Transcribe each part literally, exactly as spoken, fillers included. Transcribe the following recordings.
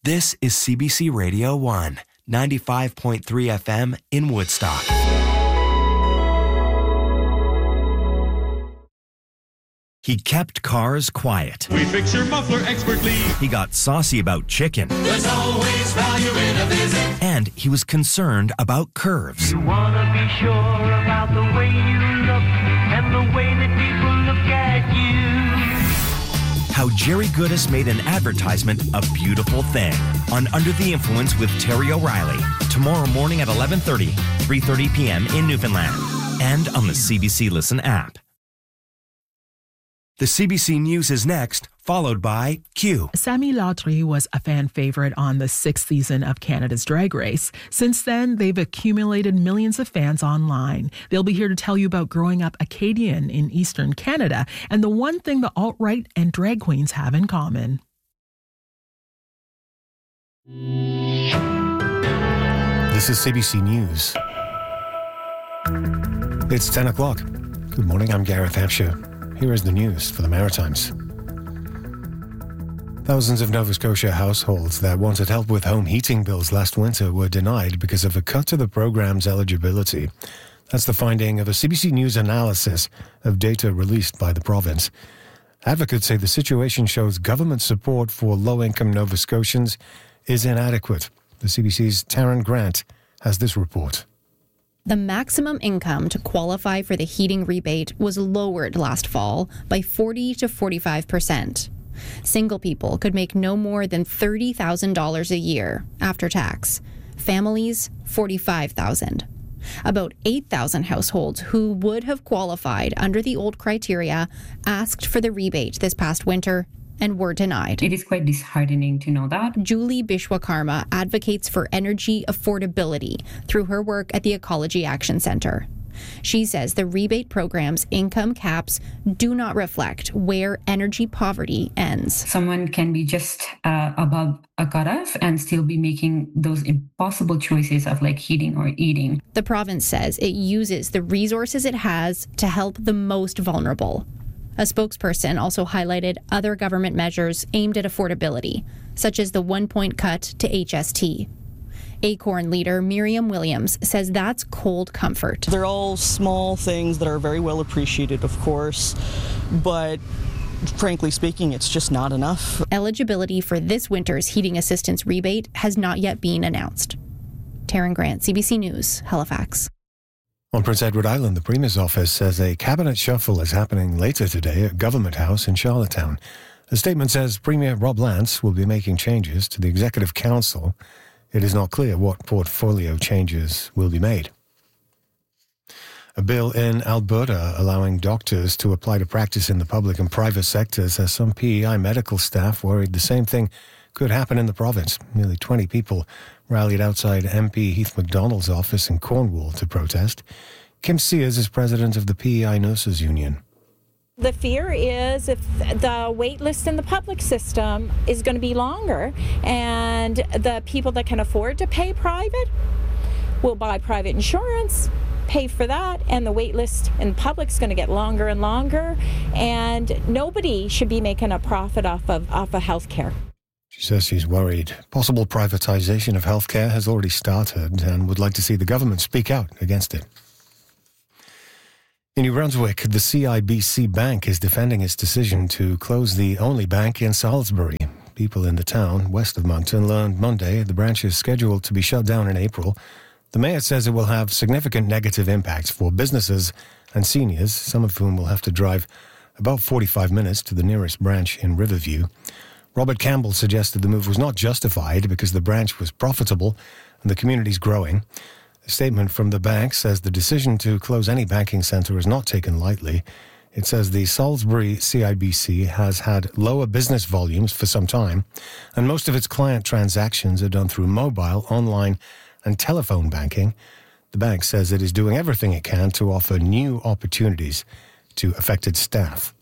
This is C B C Radio one, ninety-five point three F M in Woodstock. He kept cars quiet. We fix your muffler expertly. He got saucy about chicken. There's always value in a visit. And he was concerned about curves. You want to be sure about the way you look and the way that people look at you. How Jerry Goodis made an advertisement a beautiful thing on Under the Influence with Terry O'Reilly. Tomorrow morning at eleven thirty, three thirty p.m. in Newfoundland. And on the C B C Listen app. The C B C News is next, followed by Q. Sami Lautry was a fan favorite on the sixth season of Canada's Drag Race. Since then, they've accumulated millions of fans online. They'll be here to tell you about growing up Acadian in Eastern Canada and the one thing the alt-right and drag queens have in common. This is C B C News. It's ten o'clock. Good morning, I'm Gareth Hampshire. Here is the news for the Maritimes. Thousands of Nova Scotia households that wanted help with home heating bills last winter were denied because of a cut to the program's eligibility. That's the finding of a C B C News analysis of data released by the province. Advocates say the situation shows government support for low-income Nova Scotians is inadequate. The C B C's Taryn Grant has this report. The maximum income to qualify for the heating rebate was lowered last fall by forty to forty-five percent. Single people could make no more than thirty thousand dollars a year after tax. Families, forty-five thousand dollars. About eight thousand households who would have qualified under the old criteria asked for the rebate this past winter and were denied. It is quite disheartening to know that. Julie Bishwakarma advocates for energy affordability through her work at the Ecology Action Centre. She says the rebate program's income caps do not reflect where energy poverty ends. Someone can be just uh, above a cutoff and still be making those impossible choices of like heating or eating. The province says it uses the resources it has to help the most vulnerable. A spokesperson also highlighted other government measures aimed at affordability, such as the one-point cut to H S T. Acorn leader Miriam Williams says that's cold comfort. They're all small things that are very well appreciated, of course, but frankly speaking, it's just not enough. Eligibility for this winter's heating assistance rebate has not yet been announced. Taryn Grant, C B C News, Halifax. On Prince Edward Island, the Premier's office says a cabinet shuffle is happening later today at Government House in Charlottetown. The statement says Premier Rob Lance will be making changes to the Executive Council. It is not clear what portfolio changes will be made. A bill in Alberta allowing doctors to apply to practice in the public and private sectors has some P E I medical staff worried the same thing could happen in the province. Nearly twenty people rallied outside M P Heath MacDonald's office in Cornwall to protest. Kim Sears is president of the P E I Nurses Union. The fear is if the wait list in the public system is going to be longer and the people that can afford to pay private will buy private insurance, pay for that, and the wait list in public is going to get longer and longer, and nobody should be making a profit off of, off of health care. She says she's worried. Possible privatisation of healthcare has already started and would like to see the government speak out against it. In New Brunswick, the C I B C Bank is defending its decision to close the only bank in Salisbury. People in the town west of Moncton learned Monday the branch is scheduled to be shut down in April. The mayor says it will have significant negative impacts for businesses and seniors, some of whom will have to drive about forty-five minutes to the nearest branch in Riverview. Robert Campbell suggested the move was not justified because the branch was profitable and the community's growing. A statement from the bank says the decision to close any banking centre is not taken lightly. It says the Salisbury C I B C has had lower business volumes for some time, and most of its client transactions are done through mobile, online, and telephone banking. The bank says it is doing everything it can to offer new opportunities to affected staff.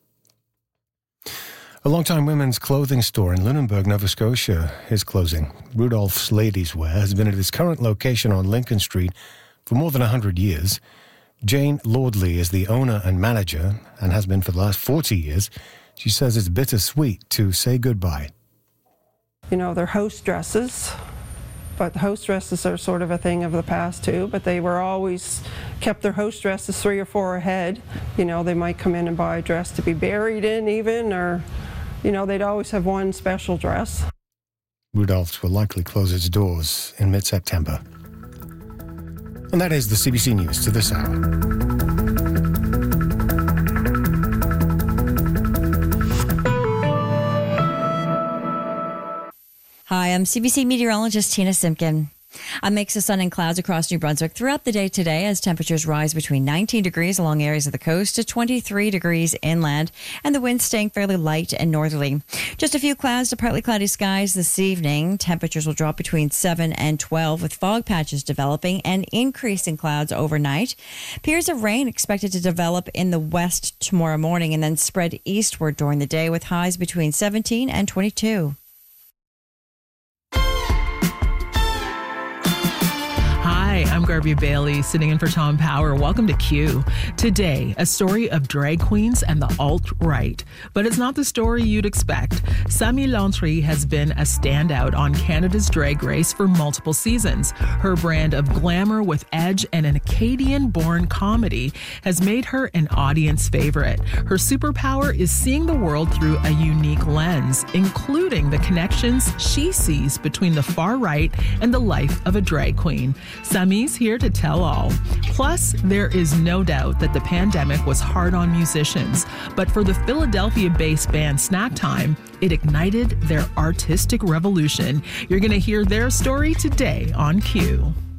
A long-time women's clothing store in Lunenburg, Nova Scotia is closing. Rudolph's Ladies Wear has been at its current location on Lincoln Street for more than one hundred years. Jane Lordley is the owner and manager and has been for the last forty years. She says it's bittersweet to say goodbye. you know, their host dresses. But the host dresses are sort of a thing of the past too, but they were always kept their host dresses three or four ahead. You know, they might come in and buy a dress to be buried in even, or, you know, they'd always have one special dress. Rudolph's will likely close its doors in mid-September. And that is the C B C News to this hour. Hi, I'm C B C meteorologist Tina Simpkin. A mix of sun and clouds across New Brunswick throughout the day today as temperatures rise between nineteen degrees along areas of the coast to twenty-three degrees inland, and the wind staying fairly light and northerly. Just a few clouds to partly cloudy skies this evening. Temperatures will drop between seven and twelve with fog patches developing and increase in clouds overnight. Periods of rain expected to develop in the west tomorrow morning and then spread eastward during the day with highs between seventeen and twenty-two. Hi, I'm Garvey Bailey, sitting in for Tom Power. Welcome to Q. Today, a story of drag queens and the alt-right. But it's not the story you'd expect. Sami Lantry has been a standout on Canada's Drag Race for multiple seasons. Her brand of glamour with edge and an Acadian-born comedy has made her an audience favorite. Her superpower is seeing the world through a unique lens, including the connections she sees between the far right and the life of a drag queen. Sami's here to tell all. Plus, there is no doubt that the pandemic was hard on musicians, but for the Philadelphia-based band Snack Time, it ignited their artistic revolution. You're going to hear their story today on Q.